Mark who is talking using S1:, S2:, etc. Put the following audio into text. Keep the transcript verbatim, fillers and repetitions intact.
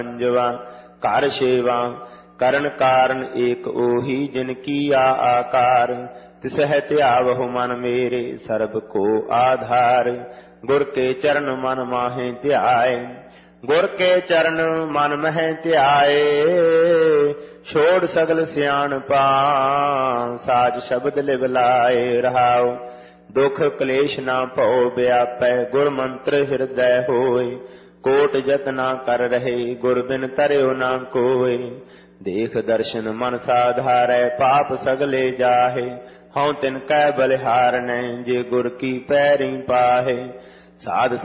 S1: पंजवा car सेवा करण कारण एक ओही जिन किया आकार तिसह त्यावहु मन मेरे सर्ब को आधार गुर के चरण मन माहे ध्याए गुर के चरण मन मह ध्याए छोड़ सगल सियाणपा साज शब्द लिव लाए रहाओ दुख क्लेश ना भौ व्यापै गुर मंत्र हृदय होए कोट जतना कर रहे गुर बिन तरयो ना कोय देख दर्शन मन साधारै पाप सगले जाहे हऊँ तिन कै बलिहार नै जे गुर की पैरी पाहे साध